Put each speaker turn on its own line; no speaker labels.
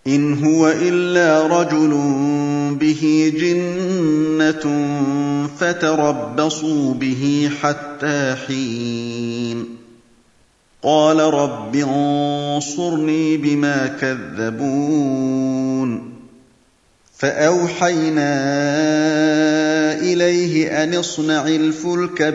إِنْ هُوَ إِلَّا رَجُلٌ بِهِ جِنَّةٌ فَتَرَبَّصُوا بِهِ حَتَّىٰ حِينٍ قَالَ رَبِّ انصُرْنِي بِمَا كَذَّبُونِ فَأَوْحَيْنَا إِلَيْهِ أَنِ اصْنَعِ الْفُلْكَ